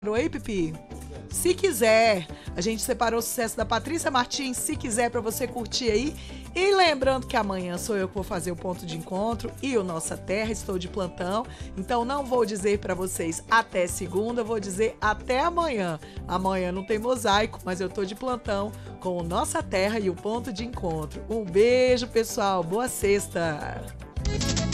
Oi, Pipi? Se quiser, a gente separou o sucesso da Patrícia Martins, se quiser pra você curtir aí. E lembrando que amanhã sou eu que vou fazer o ponto de encontro e o Nossa Terra, estou de plantão. Então não vou dizer pra vocês até segunda, vou dizer até amanhã. Amanhã não tem mosaico, mas eu tô de plantão com o Nossa Terra e o ponto de encontro. Um beijo, pessoal. Boa sexta.